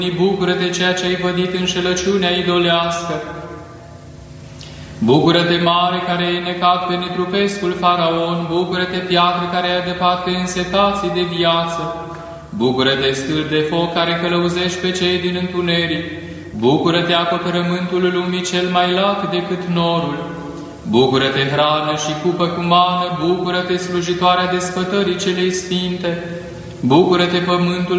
Bucură-te, ceea ce ai vădit înșelăciunea idolească. Bucură-te, mare, care ai necat pe netrupescul faraon. Bucură-te, piatră, care ai adăpat pe însetații de viață. Bucură-te, stâlp de foc, care călăuzești pe cei din întuneric. Bucură-te, acoperământul lumii cel mai lat decât norul. Bucură-te, hrană și cupă cu mană. Bucură-te, slujitoarea desfătării celei sfinte. Bucură-te, pământul